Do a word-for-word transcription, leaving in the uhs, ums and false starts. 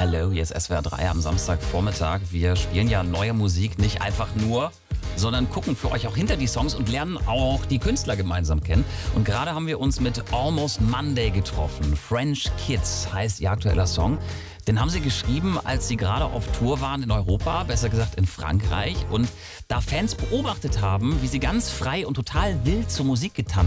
Hallo, hier ist S W R drei am Samstagvormittag. Wir spielen ja neue Musik nicht einfach nur, sondern gucken für euch auch hinter die Songs und lernen auch die Künstler gemeinsam kennen. Und gerade haben wir uns mit Almost Monday getroffen. French Kids heißt ihr aktueller Song. Den haben sie geschrieben, als sie gerade auf Tour waren in Europa, besser gesagt in Frankreich. Und da Fans beobachtet haben, wie sie ganz frei und total wild zur Musik getanzt